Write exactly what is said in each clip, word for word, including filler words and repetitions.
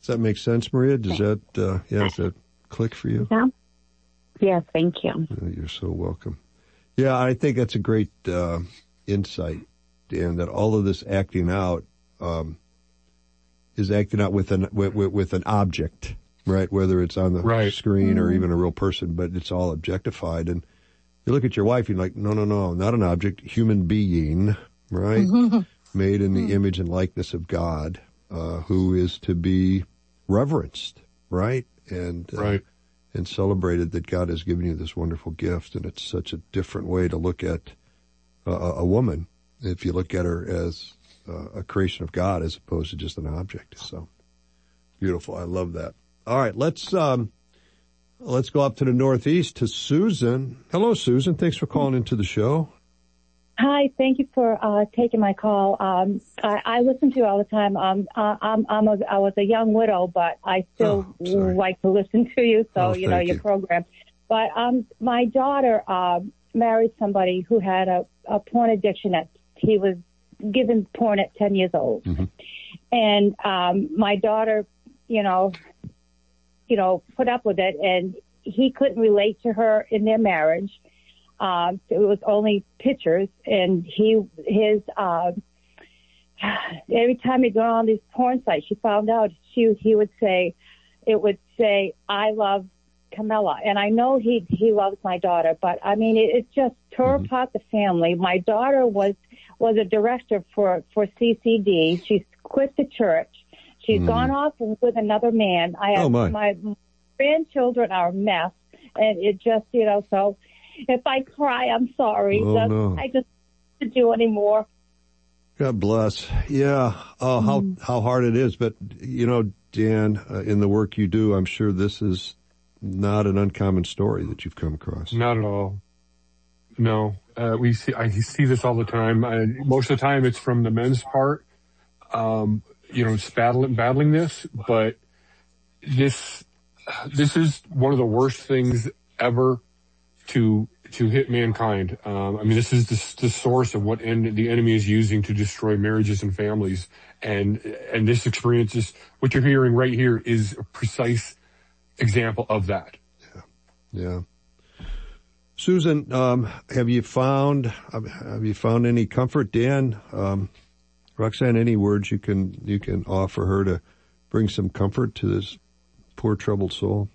that make sense, Maria? Does that, uh, yeah, does that click for you? Yeah. Yes, thank you. You're so welcome. Yeah, I think that's a great uh, insight, Dan, that all of this acting out um, is acting out with an with, with an object, right? Whether it's on the right. screen mm-hmm. or even a real person, but it's all objectified. And you look at your wife, you're like, no, no, no, not an object, human being, right? Mm-hmm. Made in the image and likeness of God, uh, who is to be reverenced, right? And uh, right. and celebrated that God has given you this wonderful gift. And it's such a different way to look at uh, a woman if you look at her as uh, a creation of God as opposed to just an object. So beautiful. I love that. All right, let's um, let's go up to the Northeast to Susan. Hello, Susan. Thanks for calling into the show. Hi, thank you for uh, taking my call. Um, I, I listen to you all the time. Um, uh, I'm, I'm a, I was a young widow, but I still Oh, sorry. like to listen to you, so, Oh, you know, thank your you. program. But um, my daughter uh, married somebody who had a, a porn addiction. At, he was given porn at ten years old. Mm-hmm. And um, my daughter, you know, you know, put up with it, and he couldn't relate to her in their marriage. Um, it was only pictures, and he, his, uh, every time he'd go on these porn sites, she found out, she, he would say, it would say, I love Camilla. And I know he, he loves my daughter, but I mean, it, it just tore Mm-hmm. apart the family. My daughter was, was a director for, for C C D. She's quit the church. She's Mm. gone off with another man. I have, Oh, my. my grandchildren are a mess, and it just, you know, so, if I cry, I'm sorry. Oh, That's, no. I just can't do anymore. God bless. Yeah. Oh, how, Mm. how hard it is. But, you know, Dan, uh, in the work you do, I'm sure this is not an uncommon story that you've come across. Not at all. No. Uh, we see, I see this all the time. I, most of the time it's from the men's part. Um, you know, it's battling, battling this, but this, this is one of the worst things ever to to hit mankind. Um, I mean, this is the, the source of what en- the enemy is using to destroy marriages and families. And and this experience is, what you're hearing right here is a precise example of that. Yeah. Yeah. Susan, um, have you found have you found any comfort, Dan? Um, Roxanne, any words you can you can offer her to bring some comfort to this poor troubled soul?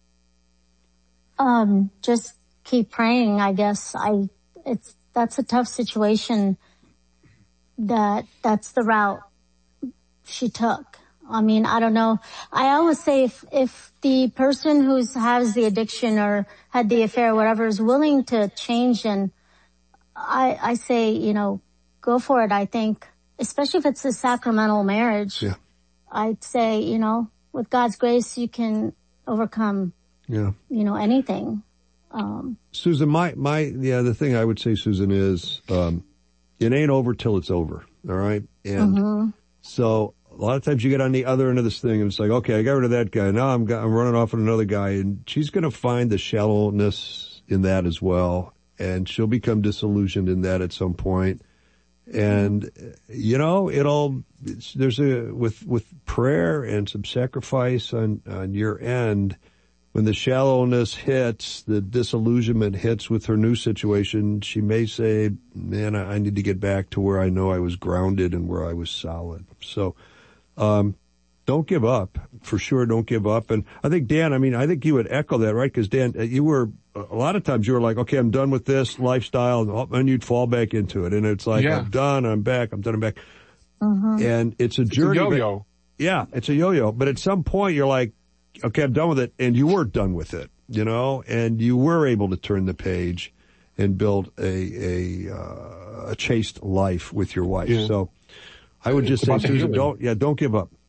Um, just keep praying, I guess. I, it's, that's a tough situation that, that's the route she took. I mean, I don't know. I always say if, if the person who has the addiction or had the affair, or whatever, is willing to change, and I, I say, you know, go for it. I think, especially if it's a sacramental marriage, Yeah. I'd say, you know, with God's grace, you can overcome, Yeah. you know, anything. Um, Susan, my, my, yeah, the thing I would say, Susan, is, um, it ain't over till it's over. All right. And mm-hmm. so a lot of times you get on the other end of this thing and it's like, okay, I got rid of that guy. Now I'm, I'm running off with another guy, and she's going to find the shallowness in that as well. And she'll become disillusioned in that at some point. And, you know, it'll, it's, there's a, with, with prayer and some sacrifice on, on your end, when the shallowness hits, the disillusionment hits with her new situation, she may say, man, I, I need to get back to where I know I was grounded and where I was solid. So, um, don't give up. For sure, don't give up. And I think, Dan, I mean, I think you would echo that, right? Because, Dan, you were, a lot of times you were like, okay, I'm done with this lifestyle, and you'd fall back into it. And it's like, Yeah. I'm done, I'm back, I'm done, I'm back. Mm-hmm. And it's a It's a journey. yo-yo. But, yeah, it's a yo-yo. But at some point you're like, okay, I'm done with it. And you were done with it, you know, and you were able to turn the page and build a, a, uh, a chaste life with your wife. Yeah. So I would just It's say, about the Susan, healing. don't, yeah, don't give up.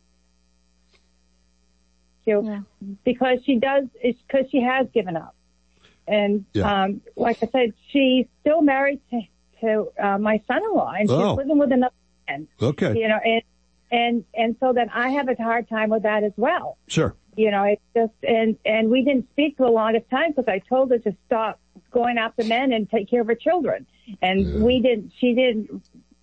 You, Yeah. because she does, it's because she has given up. And, Yeah. um, like I said, she's still married to, to, uh, my son-in-law, and she's Oh. living with another man, Okay. you know, and, and, and so then I have a hard time with that as well. Sure. You know, it's just, and, and we didn't speak for the longest time because I told her to stop going after men and take care of her children. And Yeah. we didn't, she didn't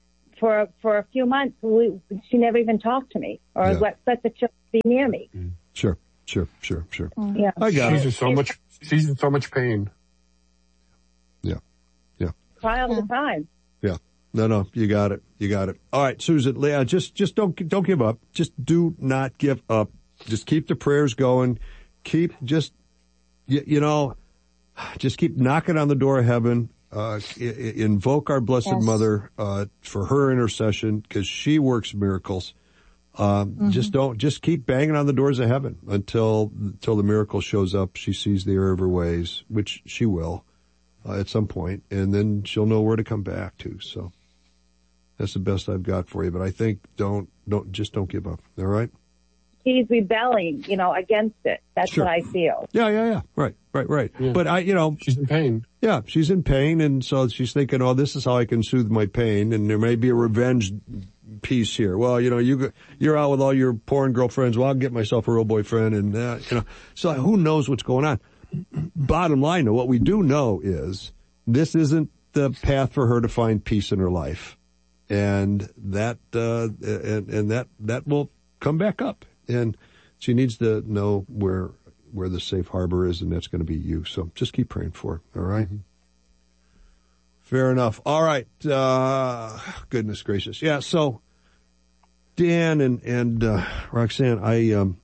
for for a few months, we, she never even talked to me or Yeah. let, let the children be near me. Sure, sure, sure, sure. Yeah. I got She's it. in so much, she's in so much pain. Yeah, yeah, Cry all the time. yeah. No, no, you got it. You got it. All right, Susan, Leah, just, just don't, don't give up. Just do not give up. Just keep the prayers going. Keep just, you, you know, just keep knocking on the door of heaven. Uh, I- I- invoke our Blessed Yes. Mother, uh, for her intercession, because she works miracles. Um, Mm-hmm. just don't, just keep banging on the doors of heaven until, until the miracle shows up. She sees the error of her ways, which she will, uh, at some point, and then she'll know where to come back to. So that's the best I've got for you. But I think don't, don't, just don't give up. All right? She's rebelling, you know, against it. That's Sure. what I feel. Yeah, yeah, yeah. Right, right, right. Yeah. But I, you know, She's in pain. yeah, she's in pain, and so she's thinking, oh, this is how I can soothe my pain, and there may be a revenge piece here. Well, you know, you, you're out with all your porn girlfriends. Well, I'll get myself a real boyfriend, and, uh, you know, so who knows what's going on? Bottom line, though, what we do know is this isn't the path for her to find peace in her life. And that, uh, and, and that, that will come back up. And she needs to know where, where the safe harbor is, and that's going to be you. So just keep praying for her. All right. Mm-hmm. Fair enough. All right. Uh, goodness gracious. Yeah. So Dan and, and, uh, Roxanne, I, um,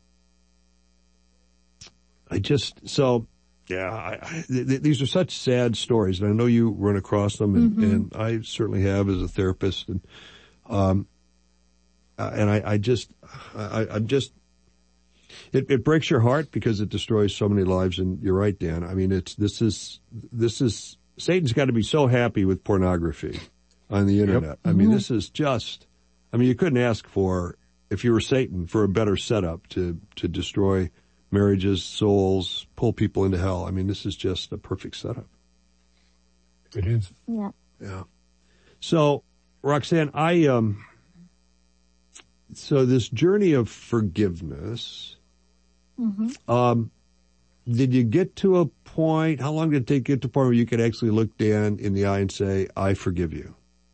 I just, so yeah, I, I, th- these are such sad stories, and I know you run across them, and, mm-hmm. and I certainly have as a therapist, and, um, uh, and I, I just, I, I'm just, it, it breaks your heart because it destroys so many lives. And you're right, Dan. I mean, it's, this is, this is, Satan's got to be so happy with pornography on the internet. Yep. I mean, mm-hmm. this is just, I mean, you couldn't ask for, if you were Satan, for a better setup to, to destroy marriages, souls, pull people into hell. I mean, this is just a perfect setup. It is. Yeah. Yeah. So, Roxanne, I, um, so this journey of forgiveness, mm-hmm. um, did you get to a point, how long did it take you to a point where you could actually look Dan in the eye and say, I forgive you?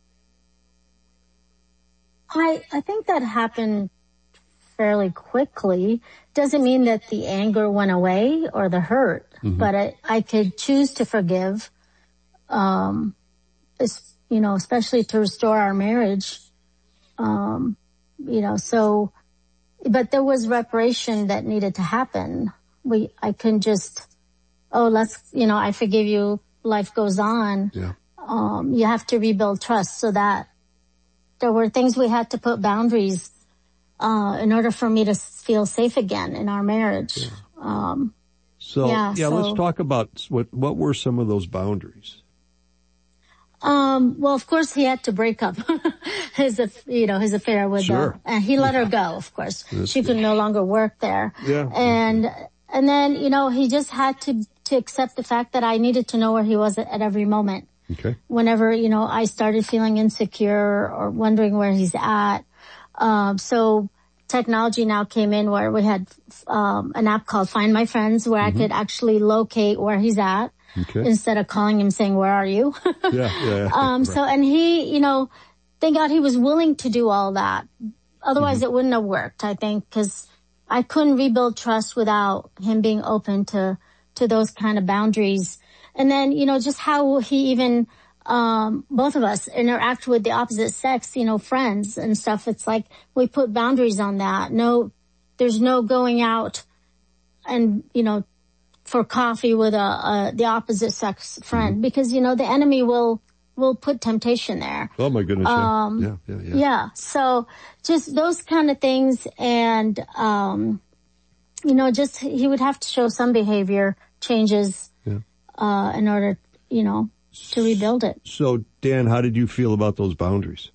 I, I think that happened fairly quickly. Doesn't mean that the anger went away or the hurt, mm-hmm. but I, I could choose to forgive, um, you know, especially to restore our marriage. Um, you know, so, but there was reparation that needed to happen. We, I couldn't just, oh, let's, you know, I forgive you. Life goes on. Yeah. Um, you have to rebuild trust, so that there were things we had to put boundaries, uh, in order for me to feel safe again in our marriage. Yeah. Um, so, yeah, yeah, so, let's talk about what, what were some of those boundaries? Um, well, of course he had to break up his, you know, his affair with sure. her, and he let her go, of course. That's she good. could no longer work there. Yeah. And, and then, you know, he just had to, to accept the fact that I needed to know where he was at, at every moment. Okay. Whenever, you know, I started feeling insecure or wondering where he's at. Um, so technology now came in where we had, um, an app called Find My Friends, where mm-hmm. I could actually locate where he's at. Okay. Instead of calling him saying, where are you? yeah, yeah, yeah. Um, right. so, and he, you know, thank God he was willing to do all that. Otherwise mm-hmm. it wouldn't have worked, I think, because I couldn't rebuild trust without him being open to, to those kind of boundaries. And then, you know, just how he even, um, both of us interact with the opposite sex, you know, friends and stuff. It's like we put boundaries on that. No, there's no going out and, you know, for coffee with a, a the opposite sex friend, mm-hmm. because, you know, the enemy will, will put temptation there. Oh my goodness. Um, yeah, yeah, yeah. Yeah. So just those kind of things. And, um, you know, just he would have to show some behavior changes, yeah. uh, in order, you know, to rebuild it. So Dan, how did you feel about those boundaries?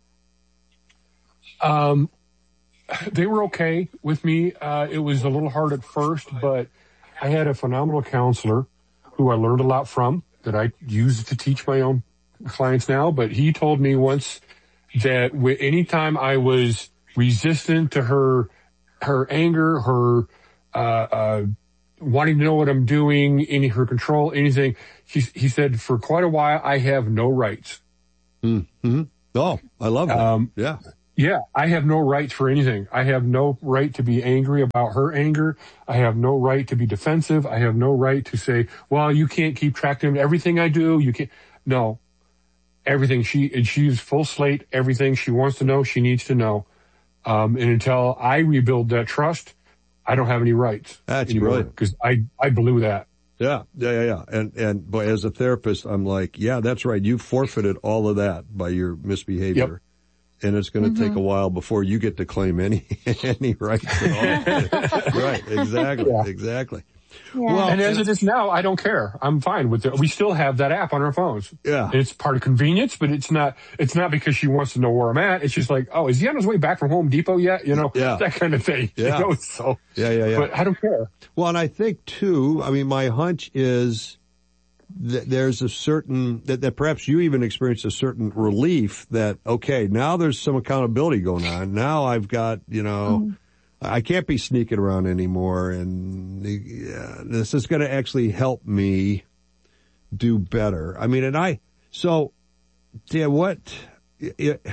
Um, they were okay with me. Uh, it was a little hard at first, but I had a phenomenal counselor who I learned a lot from that I use to teach my own clients now. But he told me once that w- anytime I was resistant to her, her anger, her, uh, uh, wanting to know what I'm doing, any, her control, anything, he, he said, for quite a while, I have no rights. Mm-hmm. Oh, I love that. Um, yeah. Yeah, I have no right for anything. I have no right to be angry about her anger. I have no right to be defensive. I have no right to say, well, you can't keep track of everything I do. You can't. No. Everything. She, and she's full slate. Everything she wants to know, she needs to know. Um, and until I rebuild that trust, I don't have any rights. That's anymore, brilliant. Because I, I blew that. Yeah, yeah, yeah, yeah. And, and, boy, as a therapist, I'm like, yeah, that's right. You forfeited all of that by your misbehavior. Yep. And it's going to mm-hmm. take a while before you get to claim any, any rights at all. Right, exactly, yeah. exactly. Yeah. Well, and as it is now, I don't care. I'm fine with it. We still have that app on our phones. Yeah. And it's part of convenience, but it's not, it's not because she wants to know where I'm at. It's just like, oh, is he on his way back from Home Depot yet? You know, yeah. that kind of thing. Yeah. You know, so. Yeah, yeah, yeah. But I don't care. Well, and I think too, I mean, my hunch is that there's a certain, that, that perhaps you even experienced a certain relief that, okay, now there's some accountability going on. Now I've got, you know, mm. I can't be sneaking around anymore, and uh, this is going to actually help me do better. I mean, and I, so, yeah, what, it,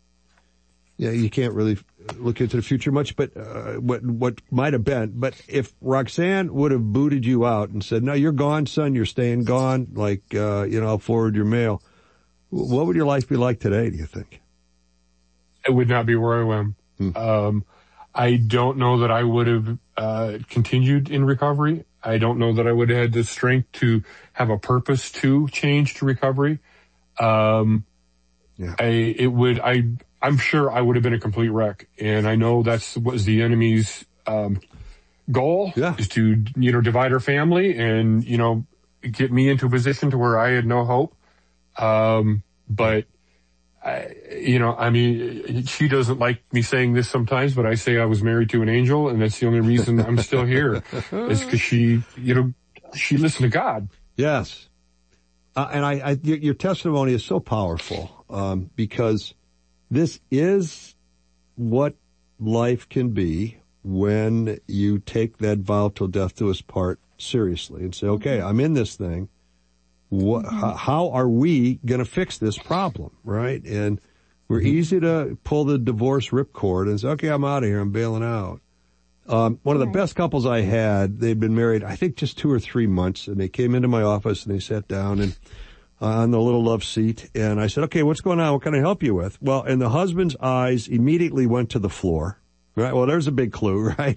yeah, you can't really look into the future much, but uh, what what might have been. But if Roxanne would have booted you out and said, no, you're gone, son, you're staying gone, like, uh, you know, I'll forward your mail, what would your life be like today, do you think? It would not be where I am. Hmm. Um, I don't know that I would have uh, continued in recovery. I don't know that I would have had the strength to have a purpose to change to recovery. Um, yeah. I, it would, I, I'm sure I would have been a complete wreck. And I know that's what was the enemy's, um, goal yeah. is to, you know, divide our family and, you know, get me into a position to where I had no hope. Um, but I, you know, I mean, she doesn't like me saying this sometimes, but I say I was married to an angel, and that's the only reason I'm still here is because she, you know, she listened to God. Yes. Uh, and I, I, your testimony is so powerful, um, because this is what life can be when you take that vow till death do us part seriously and say, okay, I'm in this thing. What, mm-hmm. how are we going to fix this problem, right? And we're mm-hmm. easy to pull the divorce ripcord and say, okay, I'm out of here. I'm bailing out. Um, one of the best couples I had, they'd been married, I think, just two or three months, and they came into my office and they sat down and uh, on the little love seat, and I said, okay, what's going on? What can I help you with? Well, and the husband's eyes immediately went to the floor, right? Well, there's a big clue, right?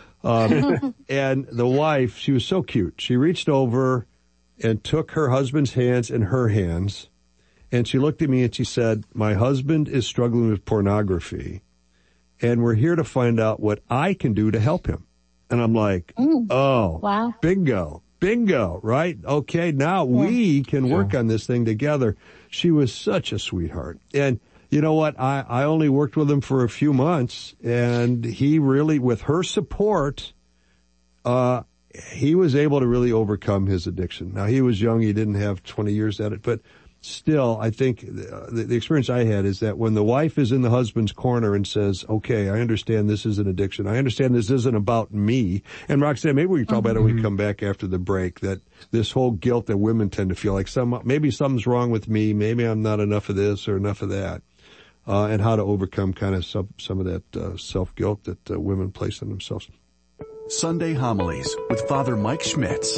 Um, and the wife, she was so cute. She reached over and took her husband's hands in her hands, and she looked at me and she said, my husband is struggling with pornography, and we're here to find out what I can do to help him. And I'm like, mm. oh, wow. bingo, bingo, right? Okay, now yeah. we can work yeah. on this thing together. She was such a sweetheart. And you know what? I, I only worked with him for a few months, and he really, with her support, uh, he was able to really overcome his addiction. Now, he was young. He didn't have twenty years at it, but still, I think the, the experience I had is that when the wife is in the husband's corner and says, okay, I understand this is an addiction. I understand this isn't about me. And Roxanne, maybe we can talk mm-hmm. about it when we come back after the break, that this whole guilt that women tend to feel like some, maybe something's wrong with me. Maybe I'm not enough of this or enough of that. Uh, and how to overcome kind of some, some of that uh, self-guilt that uh, women place on themselves. Sunday Homilies with Father Mike Schmitz.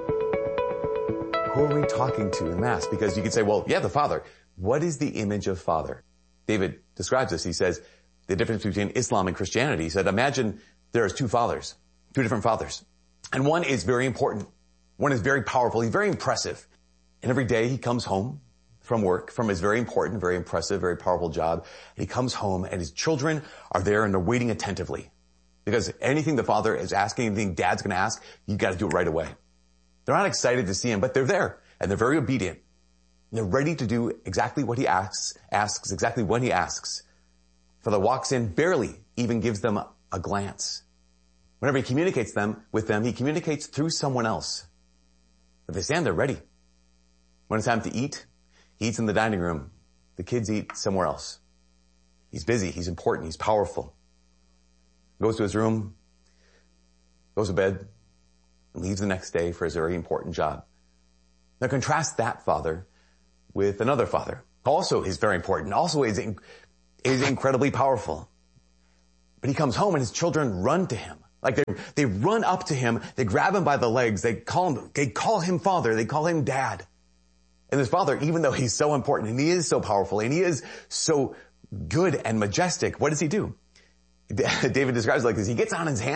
Who are we talking to in Mass? Because you could say, well, yeah, the Father. What is the image of Father? David describes this. He says the difference between Islam and Christianity. He said, imagine there is two fathers, two different fathers. And one is very important. One is very powerful. He's very impressive. And every day he comes home from work, from his very important, very impressive, very powerful job. And he comes home and his children are there and they're waiting attentively. Because anything the father is asking, anything dad's going to ask, you got to do it right away. They're not excited to see him, but they're there and they're very obedient. And they're ready to do exactly what he asks, asks exactly when he asks. Father walks in, barely even gives them a, a glance. Whenever he communicates them with them, he communicates through someone else. But they stand there ready. When it's time to eat, he eats in the dining room. The kids eat somewhere else. He's busy. He's important. He's powerful. Goes to his room, goes to bed, and leaves the next day for his very important job. Now contrast that father with another father also is very important, also is, is incredibly powerful. But he comes home and his children run to him. Like they, they run up to him, they grab him by the legs, they call him, they call him father, they call him dad. And this father, even though he's so important and he is so powerful and he is so good and majestic, what does he do? David describes it like this. He gets on his hands